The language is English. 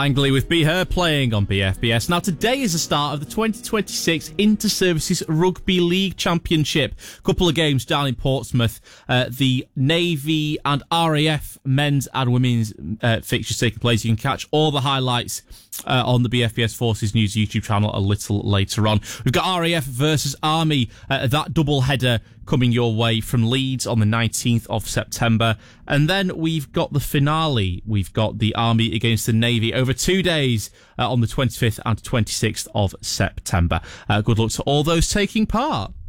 Langley with Be Her playing on BFBS. Now, today is the start of the 2026 Inter-Services Rugby League Championship. Couple of games down in Portsmouth. The Navy and RAF men's and women's fixtures taking place. You can catch all the highlights on the BFBS Forces News YouTube channel a little later on. We've got RAF versus Army, that double header coming your way from Leeds on the 19th of September. And then we've got the finale. We've got the Army against the Navy over 2 days on the 25th and 26th of September. Good luck to all those taking part.